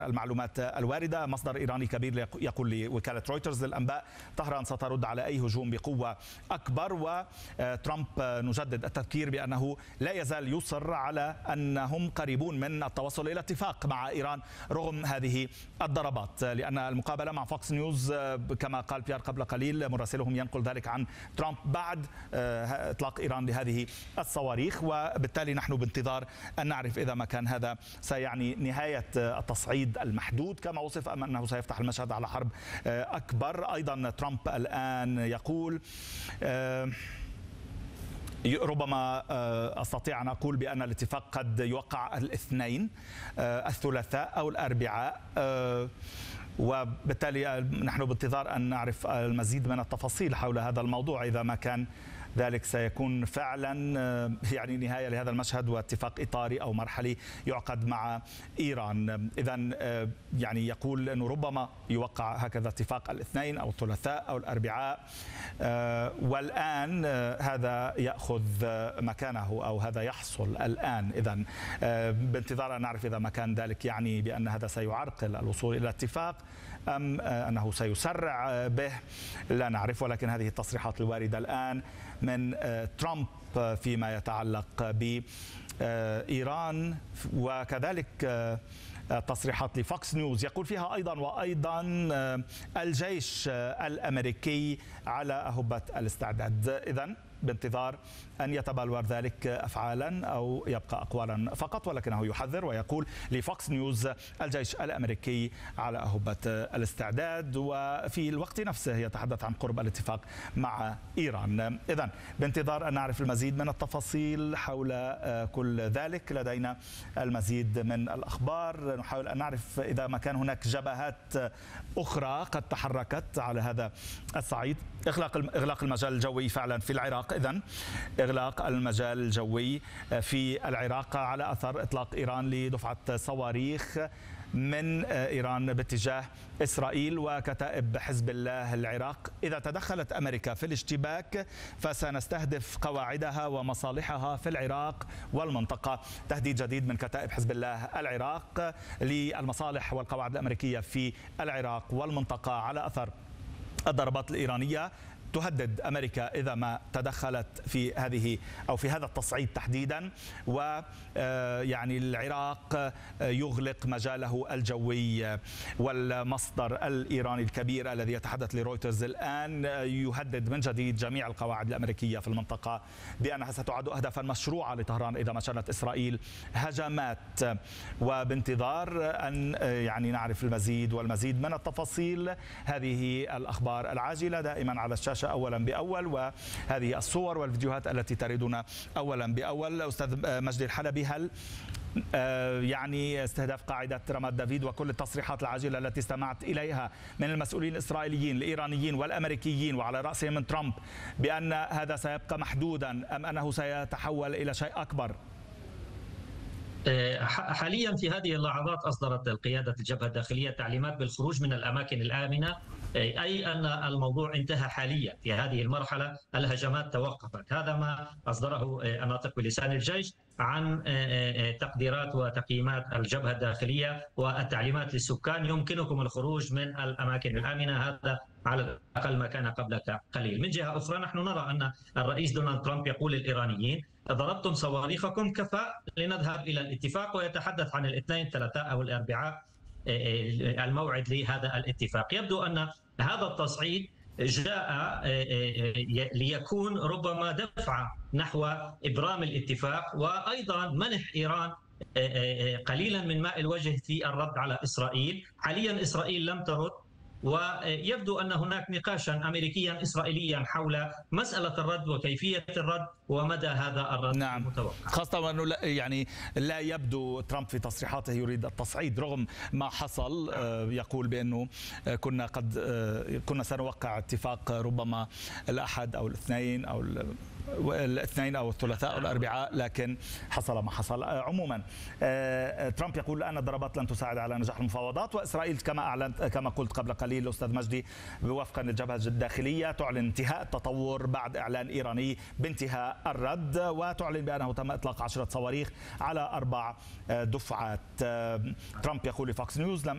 المعلومات الواردة. مصدر إيراني كبير يقول لوكالة رويترز للأنباء طهران سترد على أي هجوم بقوة أكبر. وترامب نجدد التذكير بأنه لا يزال يصر على أنهم قريبون من التوصل إلى اتفاق مع إيران رغم هذه الضربات، لأن المقابلة مع فوكس نيوز كما قال بيار قبل قليل مراسلهم ينقل ذلك عن ترامب بعد إطلاق إيران لهذه الصواريخ، وبالتالي نحن بانتظار أن نعرف إذا ما كان هذا سيعني نهاية التصعيد المحدود كما وصف أم أنه سيفتح المشهد على حرب أكبر. أيضا ترامب الآن يقول ربما أستطيع أن أقول بأن الاتفاق قد يوقع الاثنين، الثلاثاء أو الأربعاء، وبالتالي نحن بانتظار أن نعرف المزيد من التفاصيل حول هذا الموضوع. إذا ما كان ذلك سيكون فعلا يعني نهاية لهذا المشهد واتفاق إطاري أو مرحلي يعقد مع إيران. إذا يعني يقول أنه ربما يوقع هكذا اتفاق الاثنين أو الثلاثاء أو الأربعاء، والآن هذا يأخذ مكانه أو هذا يحصل الآن. إذا بانتظار أن نعرف إذا ما كان ذلك يعني بأن هذا سيعرقل الوصول إلى اتفاق أم أنه سيسرع به، لا نعرف. ولكن هذه التصريحات الواردة الآن من ترامب فيما يتعلق بإيران، وكذلك تصريحات لفوكس نيوز يقول فيها أيضا الجيش الأمريكي على أهبة الاستعداد. إذن بانتظار أن يتبلور ذلك أفعالا أو يبقى أقوالا فقط، ولكنه يحذر ويقول لفوكس نيوز الجيش الأمريكي على أهبة الاستعداد، وفي الوقت نفسه يتحدث عن قرب الاتفاق مع إيران. إذن بانتظار أن نعرف المزيد من التفاصيل حول كل ذلك. لدينا المزيد من الأخبار، نحاول أن نعرف إذا ما كان هناك جبهات أخرى قد تحركت على هذا الصعيد. إغلاق المجال الجوي فعلا في العراق. إذن إغلاق المجال الجوي في العراق على أثر إطلاق إيران لدفعة صواريخ من إيران باتجاه إسرائيل وكتائب حزب الله العراق. إذا تدخلت أمريكا في الاشتباك فسنستهدف قواعدها ومصالحها في العراق والمنطقة. تهديد جديد من كتائب حزب الله العراق للمصالح والقواعد الأمريكية في العراق والمنطقة على أثر الضربات الإيرانية. تهدد أمريكا إذا ما تدخلت في هذه أو في هذا التصعيد تحديدا، ويعني العراق يغلق مجاله الجوي. والمصدر الإيراني الكبير الذي يتحدث لرويترز الآن يهدد من جديد جميع القواعد الأمريكية في المنطقة بأنها ستعد أهدافا مشروعة لطهران إذا ما شنت إسرائيل هجمات. وبانتظار أن يعني نعرف المزيد والمزيد من التفاصيل. هذه الأخبار العاجلة دائما على الشاشة أولا بأول، وهذه الصور والفيديوهات التي تردنا أولا بأول. أستاذ مجدي الحلبي، هل يعني استهداف قاعدة رامات دافيد وكل التصريحات العاجلة التي استمعت إليها من المسؤولين الإسرائيليين الإيرانيين والأمريكيين وعلى رأسهم من ترامب بأن هذا سيبقى محدودا أم أنه سيتحول إلى شيء أكبر؟ حاليا في هذه اللحظات أصدرت القيادة الجبهة الداخلية تعليمات بالخروج من الأماكن الآمنة، أي أن الموضوع انتهى حاليا. في هذه المرحلة الهجمات توقفت. هذا ما أصدره الناطق بلسان الجيش عن تقديرات وتقييمات الجبهة الداخلية والتعليمات للسكان: يمكنكم الخروج من الأماكن الآمنة. هذا على الأقل ما كان قبل قليل. من جهة أخرى نحن نرى أن الرئيس دونالد ترامب يقول للإيرانيين: ضربتم صواريخكم، كفى، لنذهب إلى الاتفاق. ويتحدث عن الاثنين، الثلاثاء أو الأربعاء الموعد لهذا الاتفاق. يبدو أن هذا التصعيد جاء ليكون ربما دفعة نحو إبرام الاتفاق، وأيضا منح إيران قليلا من ماء الوجه في الرد على إسرائيل. حاليا إسرائيل لم ترد، ويبدو أن هناك نقاشا أمريكيا إسرائيليا حول مسألة الرد وكيفية الرد ومدى هذا الرد. نعم، المتوقع. خاصة وأنه يعني لا يبدو ترامب في تصريحاته يريد التصعيد رغم ما حصل. يقول بأنه كنا سنوقع اتفاق ربما الأحد أو الاثنين أو الثلاثاء أو الأربعاء، لكن حصل ما حصل. عموما ترامب يقول أن الضربات لن تساعد على نجاح المفاوضات، وإسرائيل كما أعلنت كما قلت قبل قليل الأستاذ مجدي وفقا للجبهة الداخلية تعلن انتهاء التطور بعد إعلان إيراني بانتهاء الرد، وتعلن بأنه تم إطلاق 10 صواريخ على 4 دفعات. ترامب يقول لفوكس نيوز: لم